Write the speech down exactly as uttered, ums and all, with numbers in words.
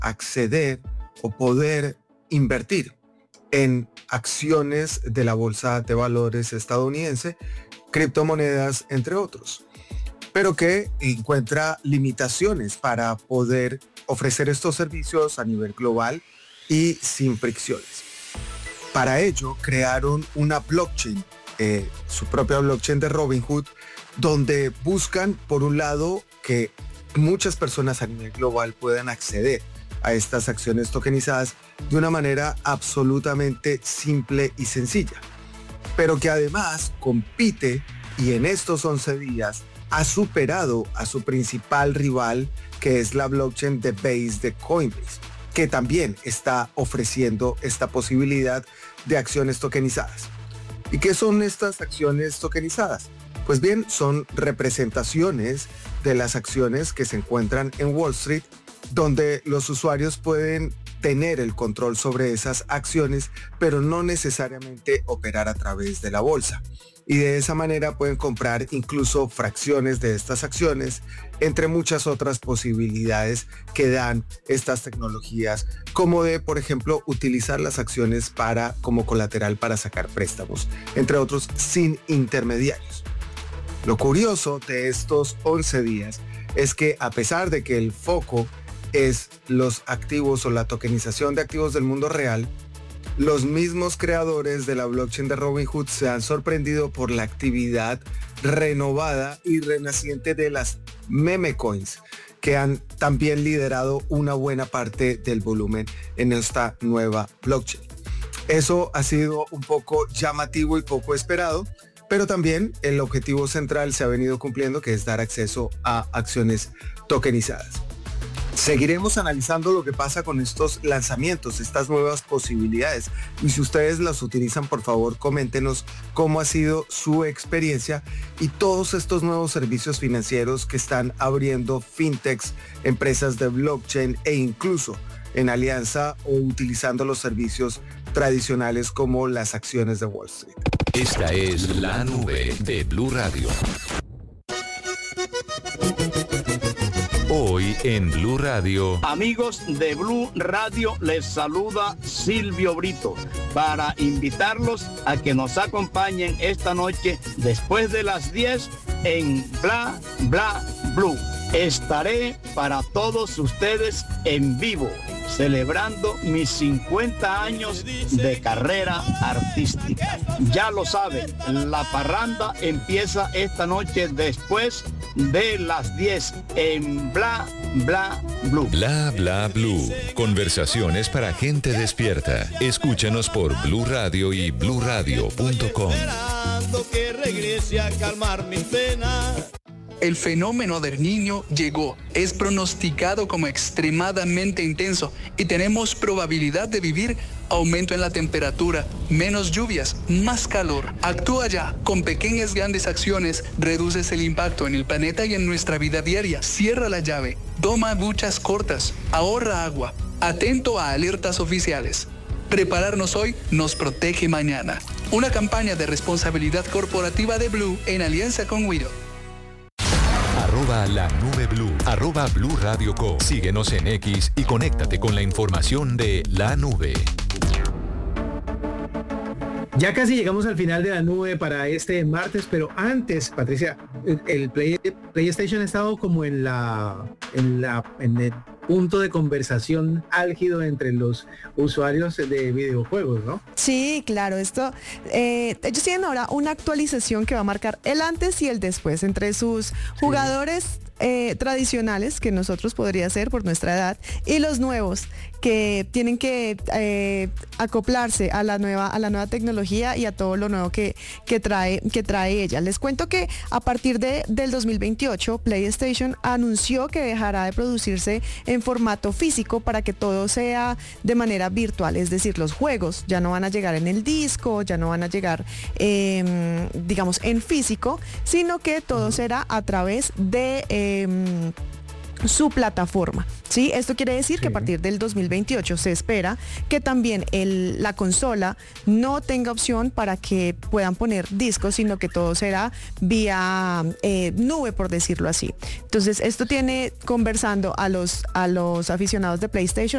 acceder o poder invertir en acciones de la bolsa de valores estadounidense, criptomonedas, entre otros, pero que encuentra limitaciones para poder ofrecer estos servicios a nivel global y sin fricciones. Para ello, crearon una blockchain, eh, su propia blockchain de Robinhood, donde buscan, por un lado, que muchas personas a nivel global puedan acceder a estas acciones tokenizadas de una manera absolutamente simple y sencilla, pero que además compite y en estos once días ha superado a su principal rival, que es la blockchain de Base de Coinbase, que también está ofreciendo esta posibilidad de acciones tokenizadas. ¿Y qué son estas acciones tokenizadas? Pues bien, son representaciones de las acciones que se encuentran en Wall Street, donde los usuarios pueden tener el control sobre esas acciones, pero no necesariamente operar a través de la bolsa. Y de esa manera pueden comprar incluso fracciones de estas acciones, entre muchas otras posibilidades que dan estas tecnologías, como de, por ejemplo, utilizar las acciones para, como colateral para sacar préstamos, entre otros, sin intermediarios. Lo curioso de estos once días es que, a pesar de que el foco es los activos o la tokenización de activos del mundo real, los mismos creadores de la blockchain de Robinhood se han sorprendido por la actividad renovada y renaciente de las meme coins, que han también liderado una buena parte del volumen en esta nueva blockchain. Eso ha sido un poco llamativo y poco esperado, pero también el objetivo central se ha venido cumpliendo, que es dar acceso a acciones tokenizadas. Seguiremos analizando lo que pasa con estos lanzamientos, estas nuevas posibilidades. Y si ustedes las utilizan, por favor, coméntenos cómo ha sido su experiencia y todos estos nuevos servicios financieros que están abriendo fintechs, empresas de blockchain e incluso en alianza o utilizando los servicios tradicionales como las acciones de Wall Street. Esta es La Nube de Blue Radio. Hoy en Blue Radio. Amigos de Blue Radio, les saluda Silvio Brito para invitarlos a que nos acompañen esta noche después de las diez en Bla Bla Blue. Estaré para todos ustedes en vivo, celebrando mis cincuenta años de carrera artística. Ya lo saben, la parranda empieza esta noche después de las diez en Bla Bla Blue. Bla Bla Blue. Conversaciones para gente despierta. Escúchanos por Blue Radio y blue radio punto com. Que regrese a calmar mis penas. El fenómeno del Niño llegó, es pronosticado como extremadamente intenso y tenemos probabilidad de vivir aumento en la temperatura, menos lluvias, más calor. Actúa ya, con pequeñas grandes acciones reduces el impacto en el planeta y en nuestra vida diaria. Cierra la llave, toma duchas cortas, ahorra agua, atento a alertas oficiales. Prepararnos hoy nos protege mañana. Una campaña de responsabilidad corporativa de Blue en alianza con Wido. Arroba la nube Blue, arroba Blue Radio Co. Síguenos en X y conéctate con la información de La Nube. Ya casi llegamos al final de La Nube para este martes, pero antes, Patricia, el, el Play, PlayStation ha estado como en la, en la, en el punto de conversación álgido entre los usuarios de videojuegos, ¿no? Sí, claro, esto, eh, ellos tienen ahora una actualización que va a marcar el antes y el después entre sus jugadores eh, tradicionales, que nosotros podría ser por nuestra edad, y los nuevos, que tienen que eh, acoplarse a la nueva a la nueva tecnología y a todo lo nuevo que, que trae que trae ella. Les cuento que a partir de, del dos mil veintiocho, PlayStation anunció que dejará de producirse en formato físico para que todo sea de manera virtual, es decir, los juegos ya no van a llegar en el disco, ya no van a llegar, eh, digamos, en físico, sino que todo será a través de... Eh, su plataforma. ¿Sí? Esto quiere decir sí. que a partir del dos mil veintiocho se espera que también el, la consola no tenga opción para que puedan poner discos, sino que todo será vía eh, nube, por decirlo así. Entonces, esto tiene conversando a los, a los aficionados de PlayStation